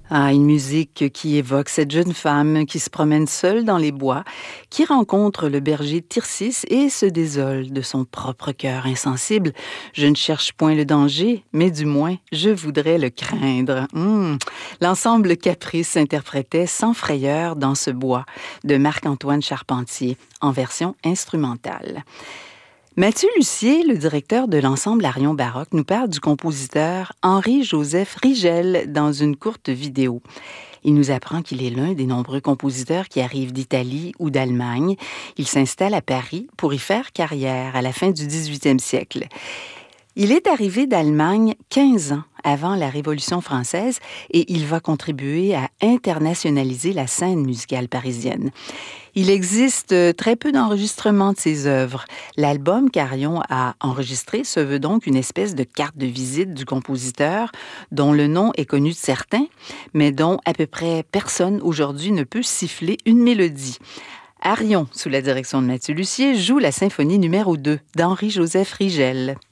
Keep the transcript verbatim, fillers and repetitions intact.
Ah, une musique qui évoque cette jeune femme qui se promène seule dans les bois, qui rencontre le berger Tircis et se désole de son propre cœur insensible. Je ne cherche point le danger, mais du moins, je voudrais le craindre. Mmh. L'ensemble Caprice interprétait Sans frayeur dans ce bois de Marc-Antoine Charpentier en version instrumentale. Mathieu Lussier, le directeur de l'ensemble Arion Baroque, nous parle du compositeur Henri-Joseph Rigel dans une courte vidéo. Il nous apprend qu'il est l'un des nombreux compositeurs qui arrivent d'Italie ou d'Allemagne. Il s'installe à Paris pour y faire carrière à la fin du dix-huitième siècle. Il est arrivé d'Allemagne quinze ans avant la Révolution française et il va contribuer à internationaliser la scène musicale parisienne. Il existe très peu d'enregistrements de ses œuvres. L'album qu'Arion a enregistré se veut donc une espèce de carte de visite du compositeur dont le nom est connu de certains, mais dont à peu près personne aujourd'hui ne peut siffler une mélodie. Arion, sous la direction de Mathieu Lussier, joue la symphonie numéro deux d'Henri-Joseph Rigel.